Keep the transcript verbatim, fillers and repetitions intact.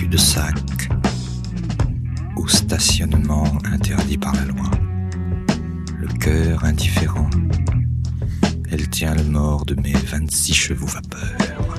cul-de-sac, au stationnement interdit par la loi. Le cœur indifférent, elle tient le mort de mes vingt-six chevaux vapeur.